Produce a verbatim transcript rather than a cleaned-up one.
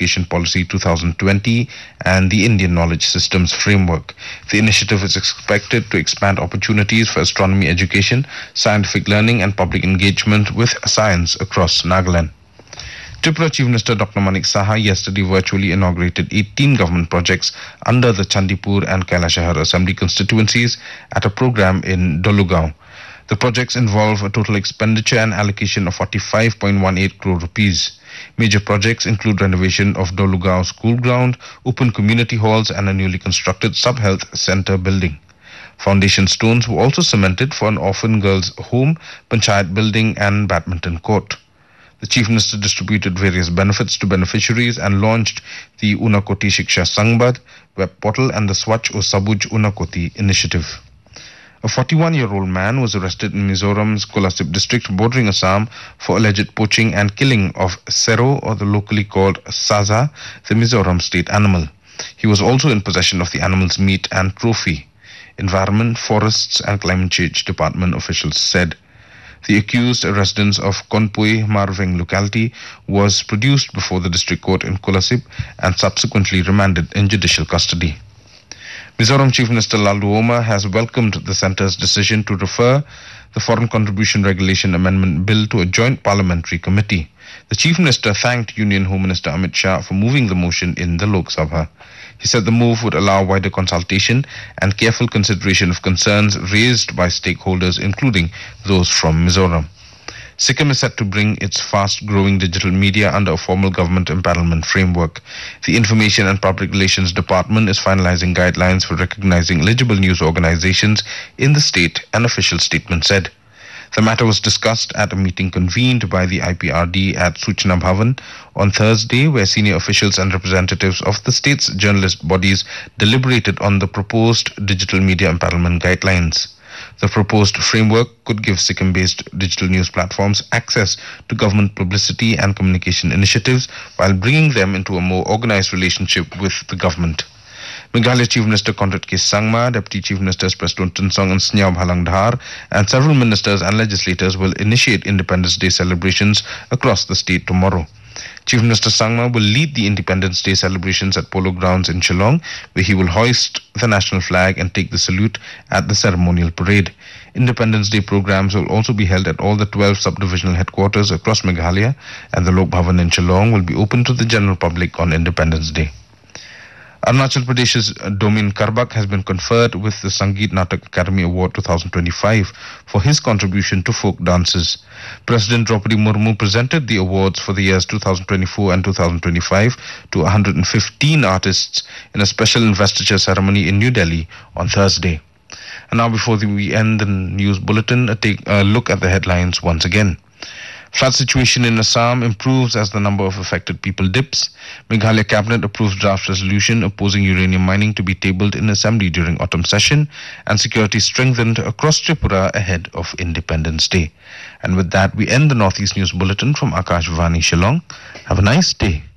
Education Policy twenty twenty and the Indian Knowledge Systems Framework. The initiative is expected to expand opportunities for astronomy education, scientific learning and public engagement with science across Nagaland. Tripura Chief Minister Doctor Manik Saha yesterday virtually inaugurated eighteen government projects under the Chandipur and Kailashahar Assembly constituencies at a program in Dolugaon. The projects involve a total expenditure and allocation of forty-five point one eight crore rupees. Major projects include renovation of Dolugaon School Ground, open community halls and a newly constructed sub-health centre building. Foundation stones were also cemented for an orphan girls' home, panchayat building and badminton court. The Chief Minister distributed various benefits to beneficiaries and launched the Unakoti Shiksha Sangbad web portal and the Swachh O Sabuj Unakoti initiative. A forty-one-year-old man was arrested in Mizoram's Kolasip district bordering Assam for alleged poaching and killing of Sero, or the locally called Saza, the Mizoram state animal. He was also in possession of the animal's meat and trophy. Environment, Forests and Climate Change Department officials said. The accused, a resident of Konpui Marveng locality, was produced before the district court in Kolasip and subsequently remanded in judicial custody. Mizoram Chief Minister Lalu Oma has welcomed the centre's decision to refer the Foreign Contribution Regulation Amendment Bill to a joint parliamentary committee. The Chief Minister thanked Union Home Minister Amit Shah for moving the motion in the Lok Sabha. He said the move would allow wider consultation and careful consideration of concerns raised by stakeholders, including those from Mizoram. Sikkim is set to bring its fast-growing digital media under a formal government empanelment framework. The Information and Public Relations Department is finalizing guidelines for recognizing eligible news organizations in the state, an official statement said. The matter was discussed at a meeting convened by the I P R D at Suchna Bhavan on Thursday, where senior officials and representatives of the state's journalist bodies deliberated on the proposed digital media empanelment guidelines. The proposed framework could give Sikkim-based digital news platforms access to government publicity and communication initiatives while bringing them into a more organized relationship with the government. Meghalaya Chief Minister Conrad K. Sangma, Deputy Chief Ministers Preston Tunsong and Snyao Bhalang Dhar, and several ministers and legislators will initiate Independence Day celebrations across the state tomorrow. Chief Minister Sangma will lead the Independence Day celebrations at Polo Grounds in Shillong, where he will hoist the national flag and take the salute at the ceremonial parade. Independence Day programs will also be held at all the twelve subdivisional headquarters across Meghalaya, and the Lok Bhavan in Shillong will be open to the general public on Independence Day. Arunachal Pradesh's Domin Karbak has been conferred with the Sangeet Natak Academy Award twenty twenty-five for his contribution to folk dances. President Draupadi Murmu presented the awards for the years two thousand twenty-four and two thousand twenty-five to one hundred fifteen artists in a special investiture ceremony in New Delhi on Thursday. And now, before we end the news bulletin, a, take, a look at the headlines once again. Flood situation in Assam improves as the number of affected people dips. Meghalaya Cabinet approves draft resolution opposing uranium mining to be tabled in Assembly during autumn session, and security strengthened across Tripura ahead of Independence Day. And with that, we end the Northeast News Bulletin from Akashvani Shillong. Have a nice day.